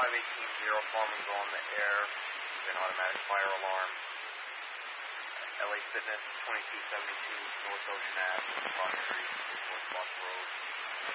Farming's on the air, an automatic fire alarm. LA Fitness, 2272 North Ocean Ave, Fox Street, North Fox Road.